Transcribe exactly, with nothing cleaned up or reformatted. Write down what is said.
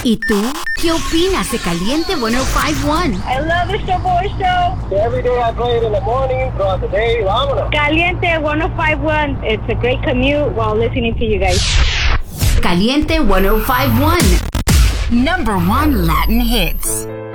¿Y tú? ¿Qué opinas de Caliente ciento cincuenta y uno? I love the Showboy Show. Every day I play it in the morning, throughout the day. Vámonos. Caliente ciento cincuenta y uno. It's a great commute while listening to you guys. Caliente ciento cincuenta y uno. Number one Latin hits.